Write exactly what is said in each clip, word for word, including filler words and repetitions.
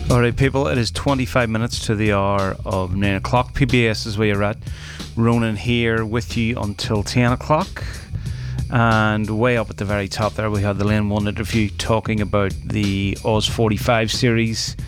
Alright people, it is twenty-five minutes to the hour of nine o'clock. P B S is where you're at. Ronan here with you until ten o'clock. And way up at the very top there we had the Lane one interview talking about the Oz forty-five series,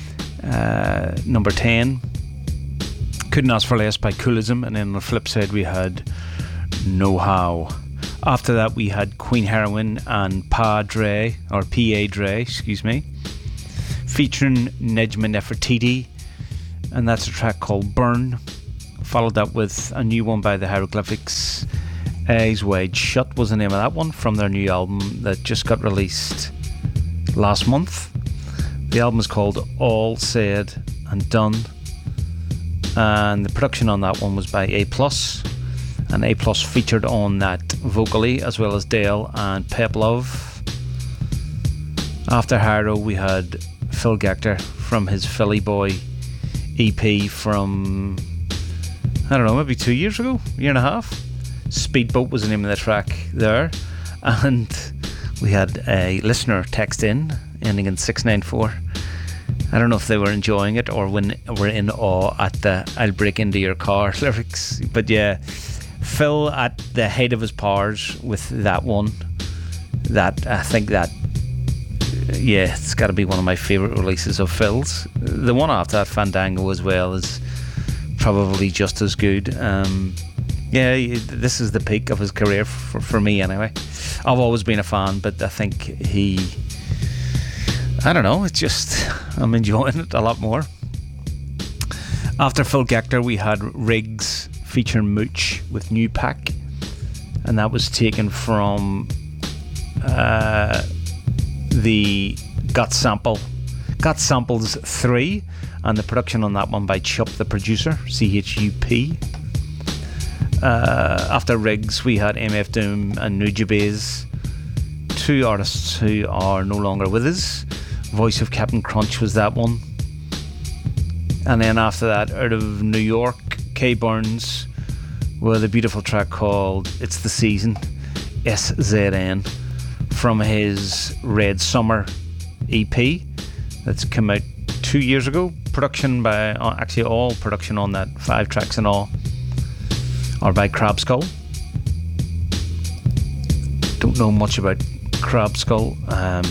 uh, number ten. Couldn't Ask for Less by Coolism. And then on the flip side we had Know How. After that we had Queen Heroine and Pa Dre, or P A Dre, excuse me, featuring Nejma Nefertiti, and that's a track called Burn. Followed that with a new one by the Hieroglyphics. Eyes Wide Shut was the name of that one, from their new album that just got released last month. The album is called All Said and Done, and the production on that one was by A Plus, and A Plus featured on that vocally, as well as Dale and Pep Love. After Hyro we had Phil Gector from his Philly Boy E P from, I don't know, maybe two years ago, a year and a half. Speedboat was the name of the track there. And we had a listener text in, ending in six nine four. I don't know if they were enjoying it or when were in awe at the I'll Break Into Your Car lyrics. But yeah, Phil at the height of his powers with that one. That, I think that, yeah, it's got to be one of my favourite releases of Phil's. The one after that, Fandango, as well, is probably just as good. Um, yeah, this is the peak of his career for, for me anyway. I've always been a fan, but I think he, I don't know, it's just, I'm enjoying it a lot more. After Phil Gector we had Riggs featuring Mooch with New Pack, and that was taken from uh, the Got Sample Got Samples three, and the production on that one by Chup the Producer, C H U P. Uh, after Riggs we had M F Doom and Nujabes, two artists who are no longer with us. Voice of Captain Crunch was that one. And then after that, out of New York, K Burns with a beautiful track called It's the Season, S Z N, from his Red Summer E P that's come out two years ago. Production by, uh, actually all production on that, five tracks in all, are by Crab Skull. Don't know much about Crab Skull. Um,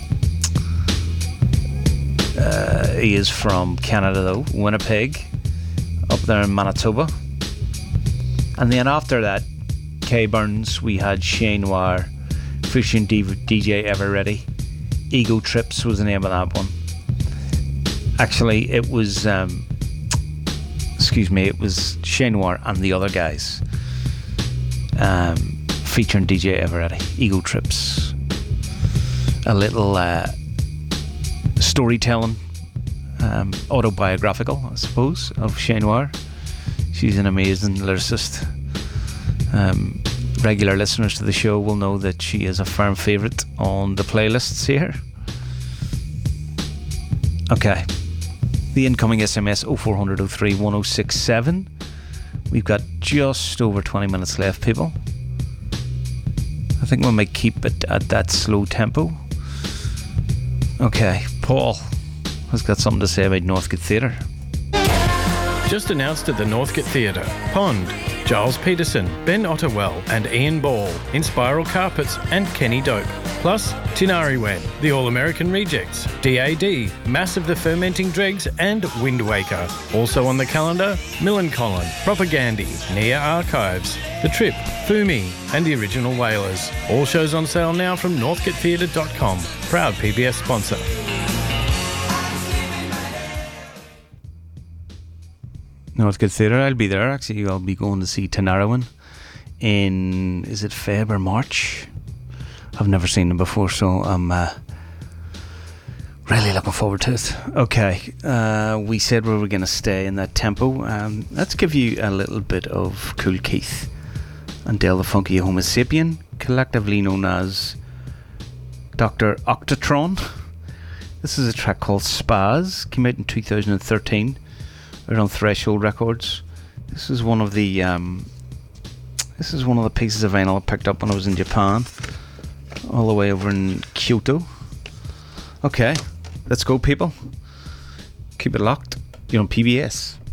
uh, he is from Canada though, Winnipeg, up there in Manitoba. And then after that, K Burns, we had Shane Noir featuring D J Everready. Ego Trips was the name of that one. Actually, it was, um, excuse me, it was Shane Noir and the other guys, um, featuring D J Everready. Ego Trips. A little uh, storytelling, um, autobiographical, I suppose, of Shane Noir. She's an amazing lyricist. Um, regular listeners to the show will know that she is a firm favourite on the playlists here. Okay. The incoming S M S oh four hundred oh three one oh six seven. We've got just over twenty minutes left, people. I think we might keep it at that slow tempo. Okay, Paul has got something to say about Northcote Theatre. Just announced at the Northcote Theatre, Pond, Giles Peterson, Ben Otterwell and Ian Ball in Spiral Carpets and Kenny Dope. Plus, Tinari Wen, The All-American Rejects, D A D, Mass of the Fermenting Dregs and Wind Waker. Also on the calendar, Millencolin, Propagandhi, Nia Archives, The Trip, Fumi and The Original Whalers. All shows on sale now from northcote theatre dot com. Proud P B S sponsor. Northcote Theatre, I'll be there. Actually, I'll be going to see Tinariwen in, is it Feb or March? I've never seen them before, so I'm uh, really looking forward to it. Okay, uh, we said we were going to stay in that tempo. Um, let's give you a little bit of Cool Keith and Dale the Funky Homo Sapien, collectively known as Doctor Octatron. This is a track called Spaz, came out in two thousand thirteen. We're on Threshold Records. This is one of the um, this is one of the pieces of vinyl I picked up when I was in Japan, all the way over in Kyoto. Okay, let's go, people. Keep it locked. You know, P B S.